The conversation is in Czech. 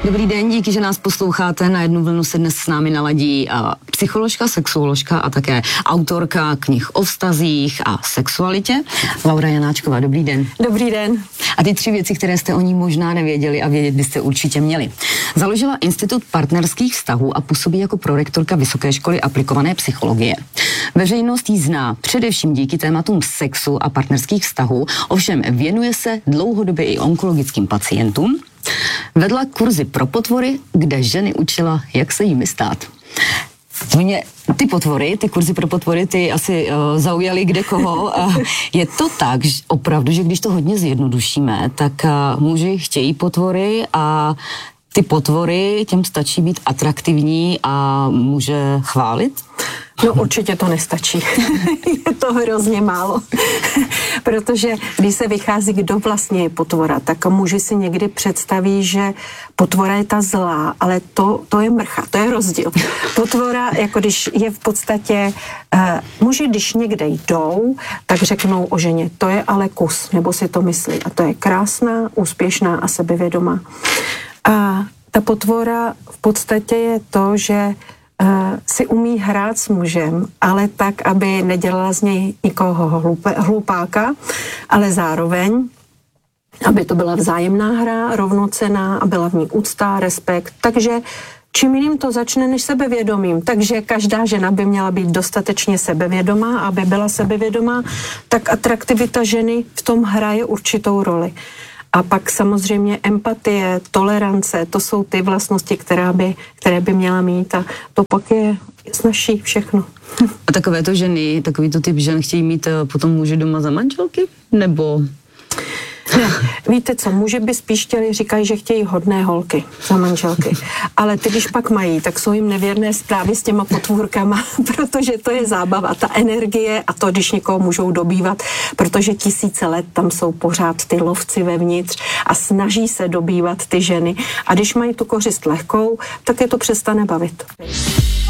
Dobrý den, díky, že nás posloucháte. Na jednu vlnu se dnes s námi naladí psycholožka, sexuoložka a také autorka knih o vztazích a sexualitě. Laura Janáčková, dobrý den. Dobrý den. A ty 3 věci, které jste o ní možná nevěděli a vědět byste určitě měli. Založila Institut partnerských vztahů a působí jako prorektorka Vysoké školy aplikované psychologie. Veřejnost ji zná především díky tématům sexu a partnerských vztahů, ovšem věnuje se dlouhodobě i onkologickým pacientům. Vedla kurzy pro potvory, kde ženy učila, jak se jimi stát. Mě ty kurzy pro potvory, ty asi zaujaly kde koho. Je to tak, že opravdu, že když to hodně zjednodušíme, tak muži chtějí potvory a ty potvory, těm stačí být atraktivní a může chválit? No určitě to nestačí. Je to hrozně málo. Protože když se vychází, kdo vlastně je potvora, tak muži si někdy představí, že potvora je ta zlá, ale to je mrcha, to je rozdíl. Potvora, jako když je v podstatě, muži, když někde jdou, tak řeknou o ženě, to je ale kus, nebo si to myslí. A to je krásná, úspěšná a sebevědomá. A ta potvora v podstatě je to, že si umí hrát s mužem, ale tak, aby nedělala z něj nikoho hlupáka, ale zároveň, aby to byla vzájemná hra, rovnocenná a byla v ní úcta, respekt. Takže čím jiným to začne než sebevědomím. Takže každá žena by měla být dostatečně sebevědomá, aby byla sebevědomá, tak atraktivita ženy v tom hraje určitou roli. A pak samozřejmě empatie, tolerance, to jsou ty vlastnosti, které by měla mít a to pak je snazší všechno. A takovéto ženy, takovýto typ žen chtějí mít potom muži doma za manželky? Nebo... Ne, víte co, muži by spíš říkají, že chtějí hodné holky za manželky, ale ty, když pak mají, tak jsou jim nevěrné zprávy s těma potvůrkama, protože to je zábava, ta energie a to, když někoho můžou dobývat, protože 1000 let tam jsou pořád ty lovci vevnitř a snaží se dobývat ty ženy a když mají tu kořist lehkou, tak je to přestane bavit.